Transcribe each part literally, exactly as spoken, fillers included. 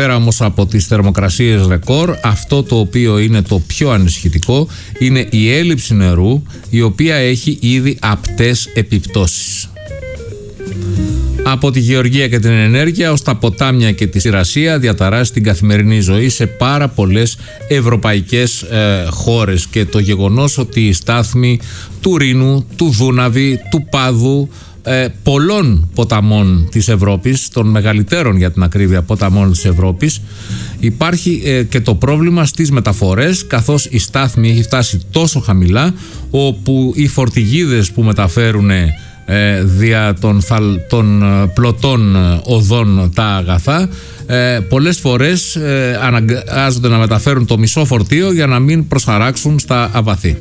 πέρα όμως από τις θερμοκρασίες ρεκόρ, αυτό το οποίο είναι το πιο ανησυχητικό είναι η έλλειψη νερού, η οποία έχει ήδη απτές επιπτώσεις. Από τη γεωργία και την ενέργεια ως τα ποτάμια και τη ξηρασία διαταράσσει την καθημερινή ζωή σε πάρα πολλές ευρωπαϊκές ε, χώρες, και το γεγονός ότι οι στάθμοι του Ρήνου, του Δούναβη, του Πάδου, ε, πολλών ποταμών της Ευρώπης, των μεγαλύτερων για την ακρίβεια ποταμών της Ευρώπης, υπάρχει ε, και το πρόβλημα στις μεταφορές, καθώς η στάθμη έχει φτάσει τόσο χαμηλά, όπου οι φορτηγίδες που μεταφέρουν Ε, δια των, θαλ, των ε, πλωτών ε, οδών τα αγαθά ε, πολλές φορές ε, αναγκάζονται να μεταφέρουν το μισό φορτίο για να μην προσαράξουν στα αβαθή.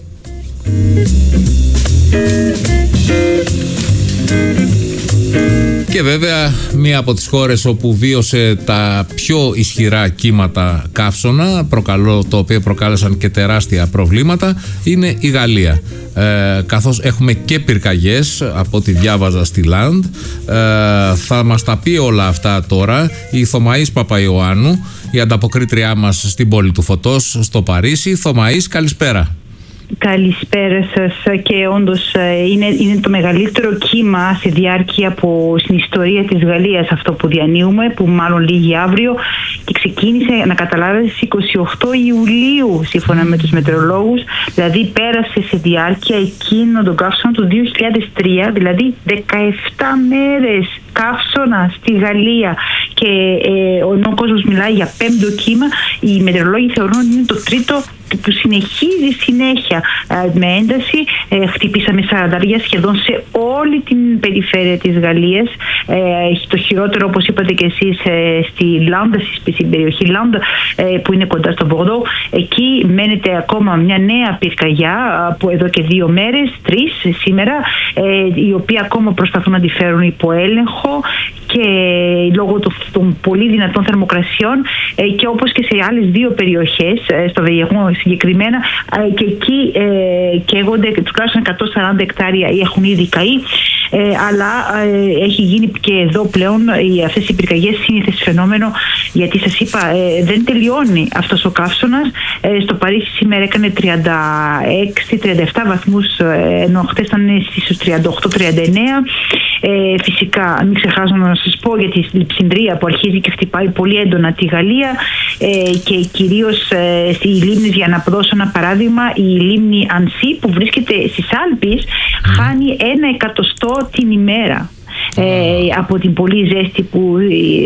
Και βέβαια μία από τις χώρες όπου βίωσε τα πιο ισχυρά κύματα καύσωνα, προκαλώ, το οποίο προκάλεσαν και τεράστια προβλήματα, είναι η Γαλλία. Ε, καθώς έχουμε και πυρκαγιές από ό,τι διάβαζα στη Land. Ε, θα μας τα πει όλα αυτά τώρα η Θωμαής Παπαϊωάννου, η ανταποκρίτριά μας στην πόλη του Φωτός στο Παρίσι. Θωμαής, καλησπέρα. Καλησπέρα σας, και όντως είναι, είναι το μεγαλύτερο κύμα σε διάρκεια από στην ιστορία της Γαλλίας αυτό που διανύουμε, που μάλλον λύγει αύριο, και ξεκίνησε, να καταλάβετε, στις είκοσι οκτώ Ιουλίου σύμφωνα με τους μετεωρολόγους, δηλαδή πέρασε σε διάρκεια εκείνο τον καύσωνα του δύο χιλιάδες τρία, δηλαδή δεκαεπτά μέρες καύσωνα στη Γαλλία, και ε, ενώ ο κόσμος μιλάει για πέμπτο κύμα, οι μετεωρολόγοι θεωρούν ότι είναι το τρίτο που συνεχίζει συνέχεια ε, με ένταση. Ε, χτυπήσαμε σαραντάρια σχεδόν σε όλη την περιφέρεια της Γαλλίας. Ε, το χειρότερο, όπως είπατε και εσείς, ε, στη Λάντα, στην περιοχή Λάντα, ε, που είναι κοντά στο Μπορδό. Εκεί μένεται ακόμα μια νέα πυρκαγιά που εδώ και δύο μέρες, τρεις σήμερα, ε, η οποία ακόμα προσπαθούν να τη φέρουν υπό έλεγχο, και λόγω των πολύ δυνατών θερμοκρασιών, ε, και όπως και σε άλλες δύο περιοχές, ε, στο Βεγεγμό συγκεκριμένα, ε, και εκεί ε, καίγονται τουλάχιστον εκατόν σαράντα εκτάρια έχουν ήδη καεί, ε, αλλά ε, έχει γίνει και εδώ πλέον οι, αυτές οι πυρκαγιές σύνηθες φαινόμενο, γιατί σας είπα ε, δεν τελειώνει αυτός ο καύσωνας. Ε, στο Παρίσι σήμερα έκανε τριάντα έξι τριάντα επτά βαθμούς, ε, ενώ χτες ήταν στις τριάντα οκτώ τριάντα εννέα. Ε, φυσικά μην ξεχάσω να σας πω για τη λειψινδρία που αρχίζει και χτυπάει πολύ έντονα τη Γαλλία, ε, και κυρίως ε, οι λίμνες, για να δώσω ένα παράδειγμα, η λίμνη Ανσί που βρίσκεται στις Άλπεις χάνει ένα εκατοστό την ημέρα. Ε, από την πολύ ζέστη που,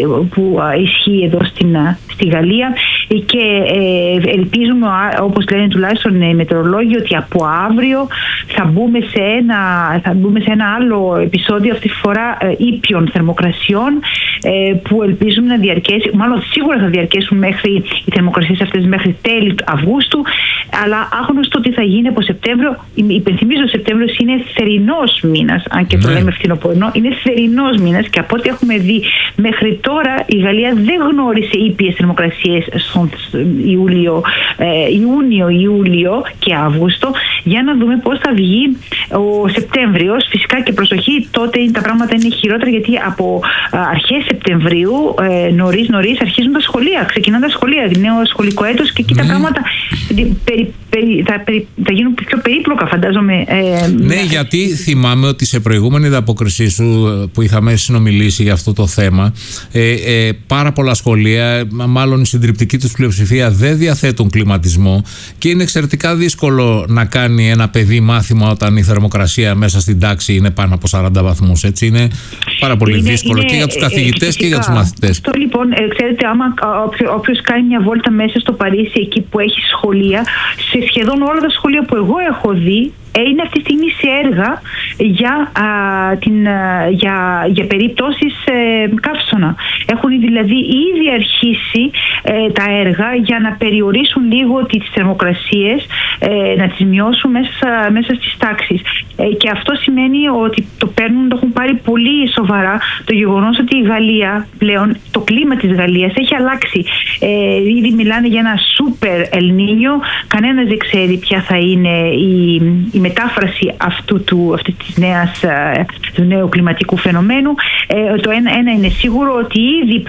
που ισχύει εδώ στην, στη Γαλλία, και ε, ελπίζουμε, όπως λένε τουλάχιστον οι μετεωρολόγοι, ότι από αύριο θα μπούμε σε ένα, θα μπούμε σε ένα άλλο επεισόδιο, αυτή τη φορά ε, ήπιων θερμοκρασιών, ε, που ελπίζουμε να διαρκέσει, μάλλον σίγουρα θα διαρκέσουν μέχρι οι θερμοκρασίες αυτές μέχρι τέλη Αυγούστου, αλλά άγνωστο τι θα γίνει από Σεπτέμβριο. Υπενθυμίζω, ο Σεπτέμβριος είναι θερινός μήνας, αν και το λέμε φθινοπορεινό, είναι θερινός μήνας, και από ό,τι έχουμε δει μέχρι τώρα η Γαλλία δεν γνώρισε ήπιες θερμοκρασίες στον Ιούλιο, ε, Ιούνιο, Ιούλιο και Αύγουστο. Για να δούμε πώς θα βγει ο Σεπτέμβριος. Φυσικά και προσοχή, τότε τα πράγματα είναι χειρότερα, γιατί από αρχές Σεπτεμβρίου ε, νωρίς νωρίς αρχίζουν τα σχολεία, ξεκινάνε τα σχολεία, νέο σχολικό έτος, και εκεί τα πράγματα περι, περι, θα, περι, θα γίνουν πιο περίπλοκα, φαντάζομαι. Ε, ναι, με... γιατί θυμάμαι ότι σε προηγούμενη ανταπόκρισή σου που είχαμε συνομιλήσει για αυτό το θέμα, ε, ε, πάρα πολλά σχολεία, μάλλον η συντριπτική τους πλειοψηφία, δεν διαθέτουν κλιματισμό, και είναι εξαιρετικά δύσκολο να κάνει ένα παιδί μάθημα όταν η θερμοκρασία μέσα στην τάξη είναι πάνω από σαράντα βαθμούς. Έτσι είναι πάρα πολύ είναι, δύσκολο είναι, και για τους καθηγητές ε, και για τους μαθητές. Αυτό λοιπόν, ε, ξέρετε, άμα όποιο, όποιος κάνει μια βόλτα μέσα στο Παρίσι, εκεί που έχει σχολεία, σε σχεδόν όλα τα σχολεία που εγώ έχω δει, είναι αυτή τη στιγμή σε έργα για, α, την, α, για, για περιπτώσεις ε, καύσωνα. Έχουν δηλαδή ήδη αρχίσει ε, τα έργα για να περιορίσουν λίγο τις θερμοκρασίες, ε, να τις μειώσουν μέσα, μέσα στις τάξεις. Ε, και αυτό σημαίνει ότι το παίρνουν, το έχουν πάρει πολύ σοβαρά το γεγονός ότι η Γαλλία πλέον, το κλίμα της Γαλλίας έχει αλλάξει. Ε, ήδη μιλάνε για ένα σούπερ Ελνίνιο, κανένας δεν ξέρει ποια θα είναι η, η μετάφραση αυτού του, αυτής της νέας, του νέου κλιματικού φαινομένου. Ε, το ένα, ένα είναι σίγουρο, ότι ήδη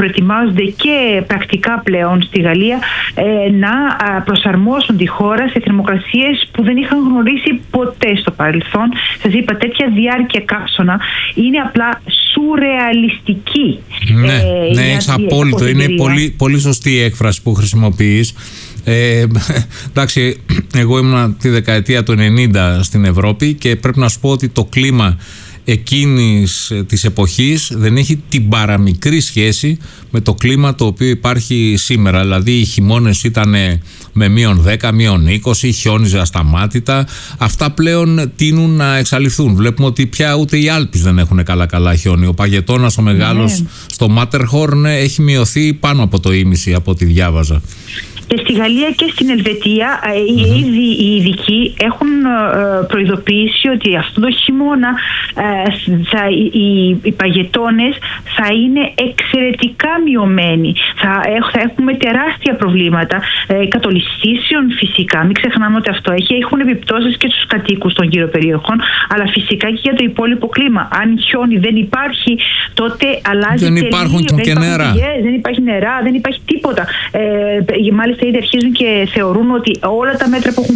προετοιμάζονται και πρακτικά πλέον στη Γαλλία να προσαρμόσουν τη χώρα σε θερμοκρασίες που δεν είχαν γνωρίσει ποτέ στο παρελθόν. Σας είπα, τέτοια διάρκεια καύσωνα είναι απλά σουρεαλιστική. Ναι, ε, ναι, έχεις απόλυτο. Είναι πολύ, πολύ σωστή η έκφραση που χρησιμοποιείς. Ε, εντάξει, εγώ ήμουν τη δεκαετία του ενενήντα στην Ευρώπη και πρέπει να σου πω ότι το κλίμα εκείνης της εποχής δεν έχει την παραμικρή σχέση με το κλίμα το οποίο υπάρχει σήμερα. Δηλαδή οι χειμώνες ήταν με μείον δέκα, μείον είκοσι, χιόνιζε ασταμάτητα. Αυτά πλέον τείνουν να εξαλειφθούν. Βλέπουμε ότι πια ούτε οι Άλπεις δεν έχουν καλά καλά χιόνι. Ο Παγετώνας ο μεγάλος, ναι, στο Μάτερχορν έχει μειωθεί πάνω από το ήμιση από ό,τι διάβαζα. Και στη Γαλλία και στην Ελβετία mm-hmm. ήδη οι ειδικοί έχουν προειδοποιήσει ότι αυτό το χειμώνα θα, οι, οι παγετώνες θα είναι εξαιρετικά μειωμένοι. Θα, θα έχουμε τεράστια προβλήματα κατολιστήσεων φυσικά. Μην ξεχνάμε ότι αυτό έχει, έχουν επιπτώσεις και στους κατοίκους των γύρω περιοχών, αλλά φυσικά και για το υπόλοιπο κλίμα. Αν χιόνι δεν υπάρχει, τότε αλλάζει. Δεν υπάρχουν τελείως, και δεν νερά. Πηγές, δεν υπάρχει νερά, δεν υπάρχει τίποτα. Ε, μάλιστα ήδη αρχίζουν και θεωρούν ότι όλα τα μέτρα που έχουν